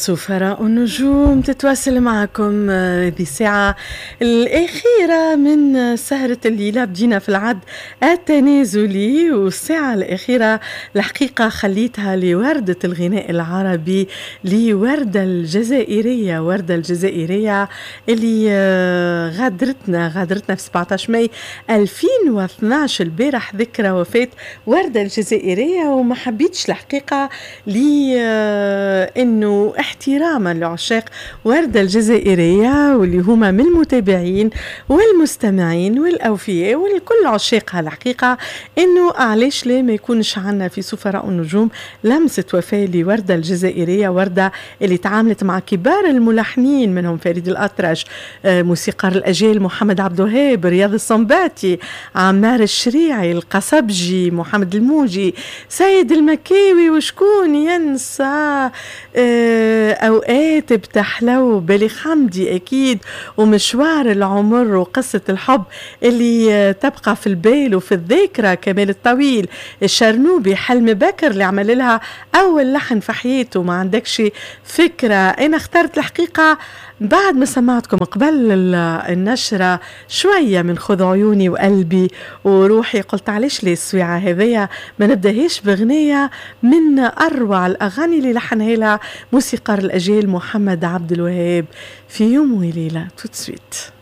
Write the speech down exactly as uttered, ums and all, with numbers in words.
سفراء النجوم تتواصل معكم هذه الساعة الأخيرة من سهرة الليلة. بدينا في العد التنازلي، والساعة الأخيرة الحقيقة خليتها لوردة الغناء العربي، لوردة الجزائرية. وردة الجزائرية اللي غادرتنا غادرتنا في سبعة عشر ماي ألفين واثناشر البارح، ذكرى وفاة وردة الجزائرية. وما حبيتش الحقيقة لأنه احتراما لعشاق وردة الجزائرية واللي هما من المتابعين والمستمعين والأوفياء والكل عشاقها الحقيقة، إنه علاش ليه ما يكونش عنا في سفراء النجوم لمسة وفاة لوردة الجزائرية. وردة اللي تعاملت مع كبار الملحنين، منهم فريد الأطرش، موسيقار الأجيال محمد عبد الوهاب، رياض الصنباطي، عمار الشريعي، القصبجي، محمد الموجي، سيد المكاوي، وشكون ينسى أوقات بتحلو، بلي حمدي أكيد، ومشوار العمر، وقصة الحب اللي تبقى في البال وفي الذاكرة، كمال الطويل، الشرنوبي، حلم بكر اللي عمل لها أول لحن في حياته. ما عندكش فكرة. أنا اخترت الحقيقة بعد ما سمعتكم قبل النشرة شوية من خذ عيوني وقلبي وروحي، قلت علاش لي السويعة هذية ما نبدأهاش بغنية من أروع الأغاني اللي لحنها لها موسيقار الأجيال محمد عبد الوهاب، في يوم وليلة. توت سويت.